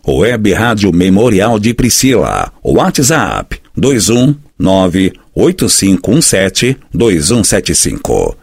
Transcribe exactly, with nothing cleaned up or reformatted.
Web Rádio Memorial de Priscila. WhatsApp dois um nove oito cinco um sete dois um sete cinco.